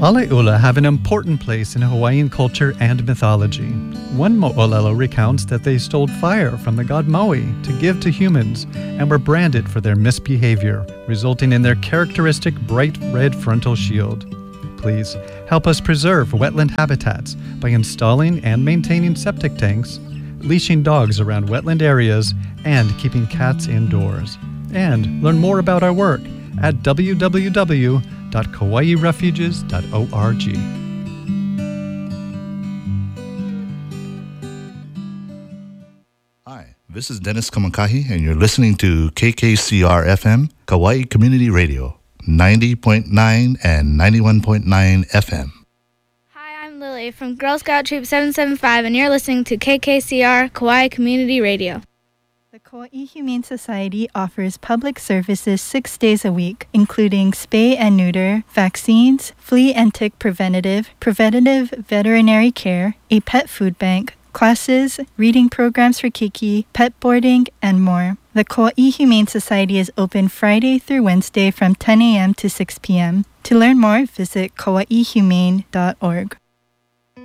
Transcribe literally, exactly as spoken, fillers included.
Ale'ula have an important place in Hawaiian culture and mythology. One mo'olelo recounts that they stole fire from the god Maui to give to humans and were branded for their misbehavior, resulting in their characteristic bright red frontal shield. Please help us preserve wetland habitats by installing and maintaining septic tanks, leashing dogs around wetland areas, and keeping cats indoors. And learn more about our work at w w w dot kauai refuges dot org. Hi, this is Dennis Kamakahi, and you're listening to K K C R F M, Kauai Community Radio, ninety point nine and ninety-one point nine F M. Hi, I'm Lily from Girl Scout Troop seven seven five, and you're listening to K K C R Kauai Community Radio. The Kauai Humane Society offers public services six days a week, including spay and neuter, vaccines, flea and tick preventative, preventative veterinary care, a pet food bank, classes, reading programs for Kiki, pet boarding, and more. The Kauai Humane Society is open Friday through Wednesday from ten a.m. to six p.m. To learn more, visit kauai humane dot org.